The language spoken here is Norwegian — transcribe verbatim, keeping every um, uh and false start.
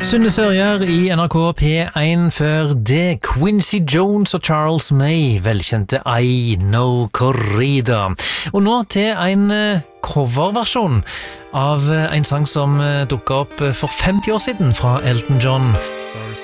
Sunne Sørjer i N R K P én før det Quincy Jones og Charles May, velkjente I Know Corrida. Og nå til en coverversjon av en sang som dukket opp for femti år siden fra Elton John.